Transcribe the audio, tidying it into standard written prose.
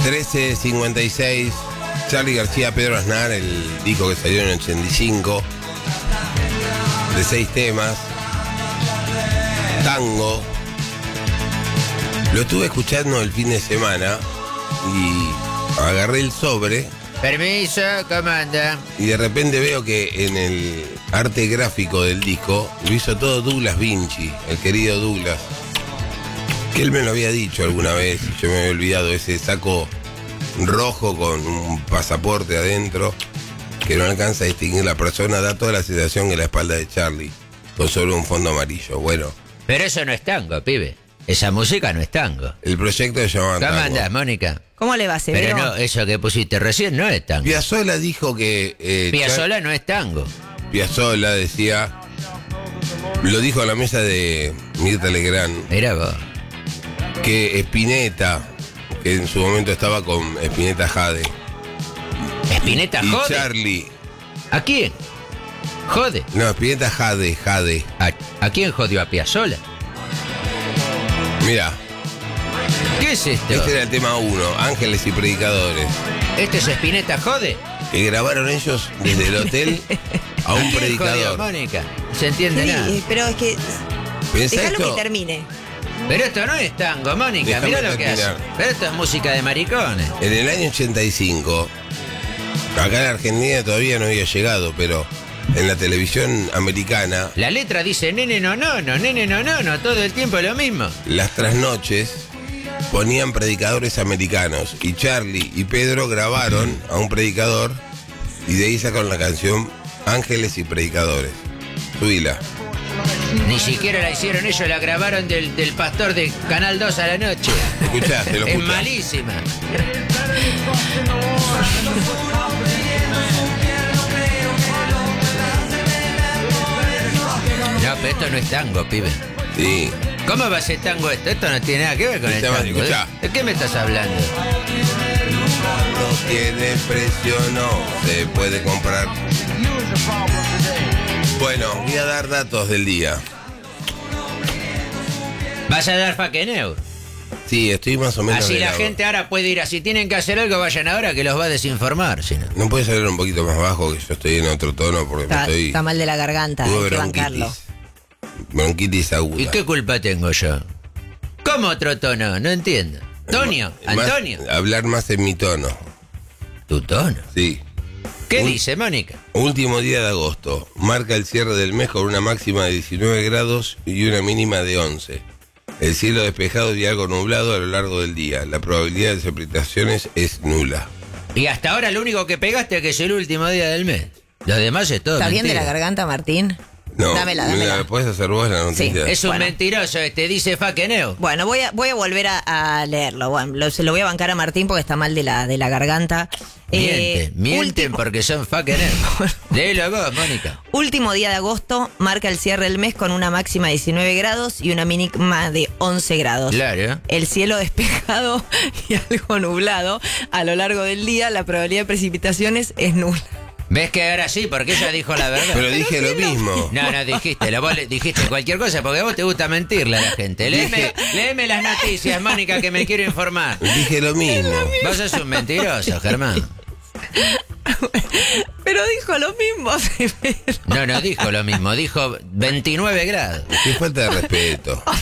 13:56. Charly García, Pedro Aznar, el disco que salió en el 85, de 6 temas. Tango. Lo estuve escuchando el fin de semana y agarré el sobre. Permiso, ¿cómo anda? Y de repente veo que en el arte gráfico del disco lo hizo todo Douglas Vinci, el querido Douglas. Que él me lo había dicho alguna vez, y yo me había olvidado, ese saco rojo con un pasaporte adentro que no alcanza a distinguir la persona, da toda la sensación en la espalda de Charly, con solo un fondo amarillo. Bueno. Pero eso no es tango, pibe. Esa música no es tango. El proyecto se llama ¿Cómo Tango. andás, Mónica? ¿Cómo le va, Severo? Pero no, eso que pusiste recién no es tango. Piazzolla dijo que... Piazzolla no es tango. Piazzolla decía... Lo dijo a la mesa de Mirta Legrand. Mirá vos. Que Spinetta, que en su momento estaba con Spinetta Jade. ¿Spinetta y jode? Charly. ¿A quién? ¿Jode? No, Spinetta Jade. ¿A quién jodió? ¿A Piazzolla? Mira, ¿Qué es esto? este era el tema 1, Ángeles y Predicadores. ¿Este es Spinetta jode? Que grabaron ellos desde el hotel a un ¿Quién jodió, predicador. Mónica? No se entiende nada. Pero es que... Pensá Déjalo esto, que termine. Pero esto no es tango, Mónica. Déjame Mirá lo que hace. terminar. Pero esto es música de maricones. en el año 85, acá en Argentina todavía no había llegado, pero en la televisión americana, La letra dice nene no, todo el tiempo lo mismo. las trasnoches ponían predicadores americanos y Charly y Pedro grabaron a un predicador y de ahí sacaron la canción Ángeles y Predicadores. Subila. Ni siquiera la hicieron ellos, la grabaron del pastor de Canal 2 a la noche. Escuchá, te lo Es escuchás. malísima. No, pero esto no es tango, pibe. Sí. ¿Cómo va a ser tango esto? Esto no tiene nada que ver con el Escuchá, tango. escuchá. ¿De qué me estás hablando? No tiene precio, no se puede comprar. Bueno, voy a dar datos del día. ¿Vas a dar faqueneo? Sí, estoy más o menos. Así de la lado. gente ahora puede ir, si tienen que hacer algo, vayan ahora que los va a desinformar, si no. ¿No puedes hablar un poquito más bajo? Que yo estoy en otro tono porque me estoy. Está mal de la garganta, tuve hay que bancarlo. Bronquitis aguda. ¿Y qué culpa tengo yo? ¿Cómo otro tono? No entiendo. ¿Tonio? Más- ¿Antonio? hablar más en mi tono. ¿Tu tono? Sí. ¿Qué Un- dice, Mónica? Último día de agosto. Marca el cierre del mes con una máxima de 19 grados y una mínima de 11. El cielo despejado y algo nublado a lo largo del día. La probabilidad de precipitaciones es nula. Y hasta ahora lo único que pegaste es que es el último día del mes. Lo demás es todo ¿Está bien de mentira. la garganta, Martín? No, Dámela. ¿me puedes hacer vos la noticia? Es un Bueno. mentiroso, dice faqueneo. Bueno, voy a volver a leerlo. Bueno, se lo voy a bancar a Martín porque está mal de la garganta. Mienten último- porque son faqueneo. Léelo vos, Mónica. Último día de agosto marca el cierre del mes con una máxima de 19 grados y una mínima de 11 grados. Claro. El cielo despejado y algo nublado. A lo largo del día la probabilidad de precipitaciones es nula. ¿Ves que ahora sí? Porque ella dijo la verdad. Pero dije lo mismo. No, dijiste, vos dijiste cualquier cosa porque a vos te gusta mentirle a la gente. Léeme las noticias, Mónica, que me quiero informar. Dije lo mismo. Vos sos un mentiroso, Germán. Pero dijo lo mismo. Severo. No dijo lo mismo, dijo 29 grados. Qué falta de respeto.